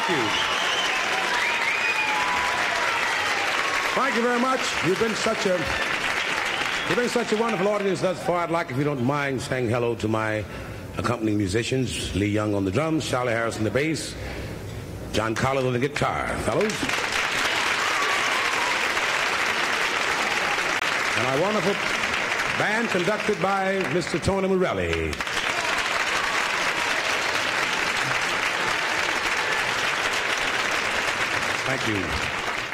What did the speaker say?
Thank you. Thank you very much. You've been such a wonderful audience thus far. I'd like, if you don't mind, saying hello to my accompanying musicians, Lee Young on the drums, Charlie Harris on the bass, John Collins on the guitar. Fellows. And our wonderful band conducted by Mr. Tony Morelli. Thank you.